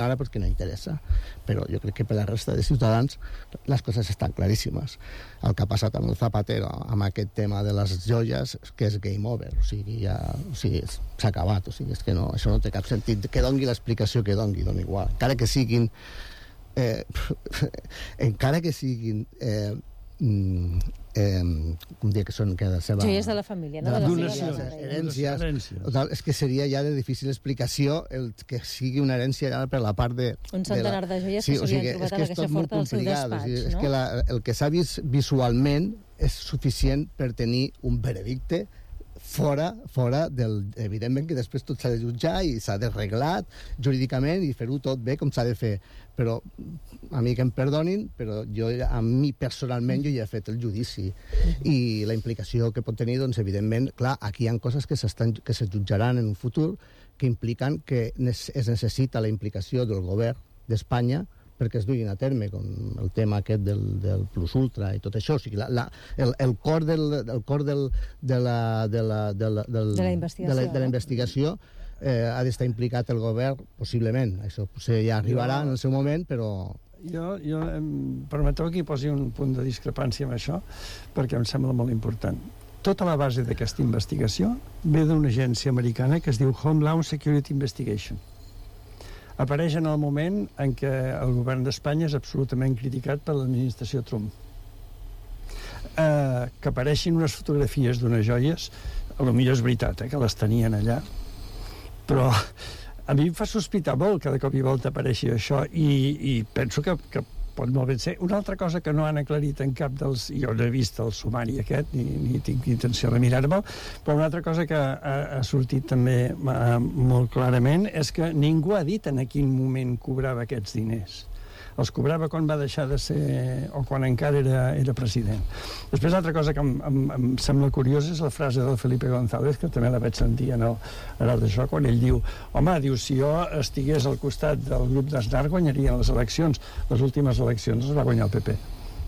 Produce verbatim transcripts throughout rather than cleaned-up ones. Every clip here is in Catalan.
ara perquè no interessa, però jo crec que per la resta de ciutadans les coses estan claríssimes. El que ha passat amb el Zapatero, amb aquest tema de les joies, que és game over, o sigui, ja, o sigui, s'ha acabat, o sigui, és que no, això no té cap sentit, que dongui l'explicació que dongui, dona igual, encara que siguin eh, encara que siguin eh, eh, com dir que són que de la seva... Joies de la família, no? De la donacions, herències, total, és que seria ja de difícil explicació el que sigui una herència ja per la part de... Un centenar de, la... de joies sí, que s'havien trobat a la caixa forta del seu despatx, o sigui, no? És que la, el que s'ha vist visualment és suficient per tenir un veredicte fora, fora del... Evidentment que després tot s'ha de jutjar i s'ha d'arreglar jurídicament i fer-ho tot bé com s'ha de fer. Però, a mi que em perdonin, però jo, a mi personalment, jo ja he fet el judici. I la implicació que pot tenir, doncs, evidentment, clar, aquí hi ha coses que, que se jutjaran en un futur que impliquen que es necessita la implicació del govern d'Espanya perquè es duguin a terme, com el tema aquest del, del plus ultra i tot això. O sigui, la, la, el, el cor, del, el cor del, de, la, de, la, de, la, del, de la investigació, de la, de la investigació eh, ha d'estar implicat el govern, possiblement. Això potser ja arribarà jo, en el seu moment, però... Jo, jo em permeteu que hi posi un punt de discrepància amb això, perquè em sembla molt important. Tota la base d'aquesta investigació ve d'una agència americana que es diu Homeland Security Investigation. Apareix en el moment en què el govern d'Espanya és absolutament criticat per l'administració Trump. Eh, que apareixin unes fotografies d'unes joies, a lo millor és veritat, eh, que les tenien allà, però a mi em fa sospitar molt que de cop i volta apareixi això, i, i penso que, que pot molt ben ser. Una altra cosa que no han aclarit en cap dels... Jo no he vist el sumari aquest, ni, ni tinc intenció de mirar-me'l, però una altra cosa que ha, ha sortit també uh, molt clarament és que ningú ha dit en quin moment cobrava aquests diners. Els cobrava quan va deixar de ser... o quan encara era, era president. Després, l'altra cosa que em, em, em sembla curiosa és la frase del Felipe González, que també la vaig sentir en el, en el d'això, quan ell diu, home, diu, si jo estigués al costat del grup d'Aznar guanyarien les eleccions. Les últimes eleccions les va guanyar el P P.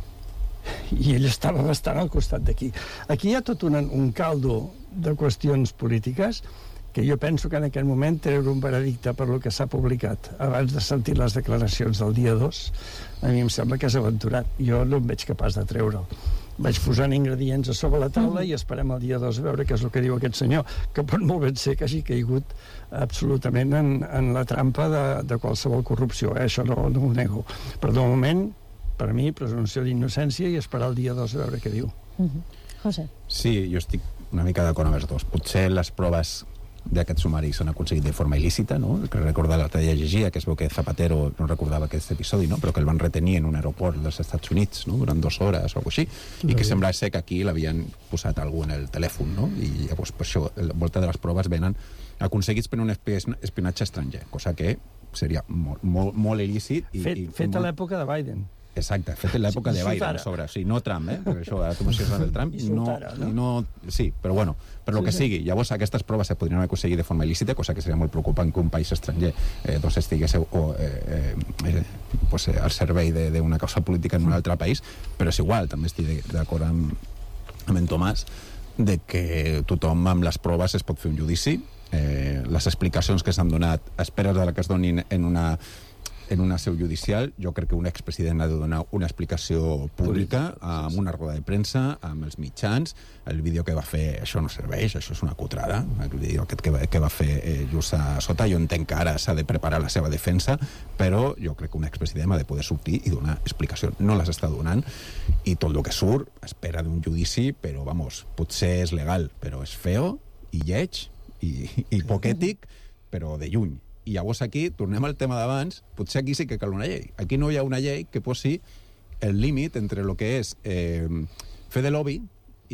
I ell estava bastant al costat d'aquí. Aquí hi ha tot un, un caldo de qüestions polítiques que jo penso que en aquest moment treure un veredicte per lo que s'ha publicat abans de sentir les declaracions del dia dos, a mi em sembla que és aventurat. Jo no em veig capaç de treure'l. Vaig posant ingredients a sobre la taula i esperem el dia dos a veure què és el que diu aquest senyor, que pot molt ben ser que hagi caigut absolutament en, en la trampa de, de qualsevol corrupció. Eh? Això no, no ho nego. Però de moment, per mi, presumpció d'innocència i esperar el dia dos a veure què diu. Uh-huh. José. Sí, jo estic una mica d'acord amb els dos. Potser les proves d'aquest sumari s'han aconseguit de forma il·lícita, no? Que recordar l'altre dia llegia que es veu que Zapatero no recordava aquest episodi, no? Però que el van retenir en un aeroport dels Estats Units, no? Durant dues hores o alguna cosa així, i que sembla ser que aquí l'havien posat algú en el telèfon, no? I llavors per això molta de les proves venen aconseguits per un espionatge estranger, cosa que seria molt, molt, molt il·lícit i, fet, i fet molt... a l'època de Biden. Exacte, fet en l'època de Biden sobre, sí, no Trump, eh? Perquè això, ara tu menciones el Trump, no, no? no, sí, però bueno, per lo sí, que sí. sigui, llavors aquestes proves se podrien aconseguir de forma il·lícita, cosa que seria molt preocupant que un país estranger eh, doncs estigués o, eh, eh, pues, eh, al servei d'una causa política en un altre país, però és igual, també estic d'acord amb, amb en Tomàs, de que tothom amb les proves es pot fer un judici, eh, les explicacions que s'han donat, esperes de la que es donin en una en una seu judicial, jo crec que un expresident ha de donar una explicació pública amb una roda de premsa, amb els mitjans. El vídeo que va fer, això no serveix, això és una cutrada, el vídeo aquest que va, que va fer eh, just a sota. Jo entenc que ara s'ha de preparar la seva defensa, però jo crec que un expresident ha de poder sortir i donar explicació. No les està donant, i tot el que surt espera d'un judici, però, vamos, potser és legal, però és feo i lleig i, i poc ètic, però de lluny. I llavors aquí, tornem al tema d'abans, potser aquí sí que cal una llei. Aquí no hi ha una llei que posi el límit entre el que és eh, fer de lobby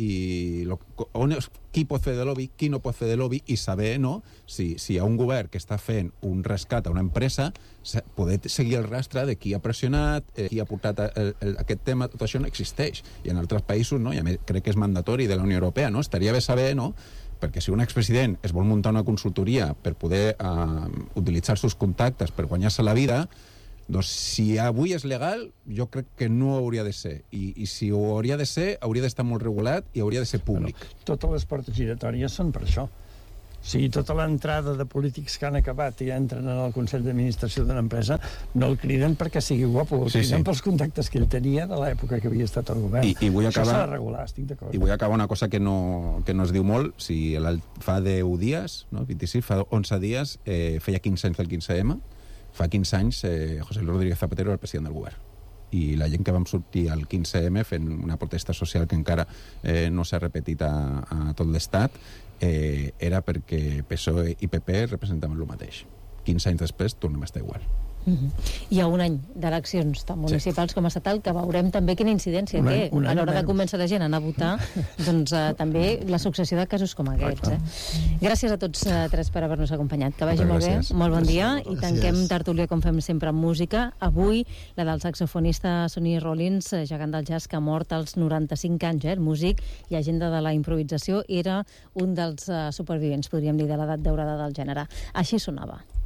i lo, on és, qui pot fer de lobby, qui no pot fer de lobby, i saber, no, si, si hi ha un govern que està fent un rescat a una empresa, poder seguir el rastre de qui ha pressionat, eh, qui ha portat el, el, aquest tema, tot això no existeix. I en altres països, no, i a més crec que és mandatori de la Unió Europea, no? Estaria bé saber, no?, perquè si un expresident es vol muntar una consultoria per poder uh, utilitzar els seus contactes per guanyar-se la vida, doncs si avui és legal, jo crec que no hauria de ser. I, i si ho hauria de ser, hauria d'estar molt regulat i hauria de ser públic. Bueno, totes les portes giratòries són per això. O sigui, tota l'entrada de polítics que han acabat i entren en el Consell d'Administració d'una empresa no el criden perquè sigui guapo, el Sí, criden sí. pels contactes que ell tenia de l'època que havia estat al govern. I, i vull Això acabar... s'ha de regular, estic d'acord. I vull acabar una cosa que no, que no es diu molt. Si el, fa deu dies, no? vint-i-sis, fa onze dies, eh, feia quinze anys del quinze ema, fa quinze anys eh, José Luis Rodríguez Zapatero era el president del govern. I la gent que vam sortir al quinze ema fent una protesta social que encara eh, no s'ha repetit a, a tot l'estat, eh, era perquè P S O E i P P representaven el mateix. quinze anys després tornem a estar igual. Uh-huh. Hi ha un any d'eleccions tant municipals sí. com estatal, que veurem també quina incidència un té any, un any a l'hora de menys. convèncer la gent a anar a votar, doncs eh, també la successió de casos com aquests. Eh? Gràcies a tots eh, tres per haver-nos acompanyat. Que vagi molt bé, molt bon dia, i tanquem tertúlia com fem sempre amb música. Avui la del saxofonista Sonny Rollins, gegant del jazz, que ha mort als noranta-cinc anys, eh? El músic i agenda de la improvisació, era un dels eh, supervivents, podríem dir, de l'edat daurada del gènere. Així sonava.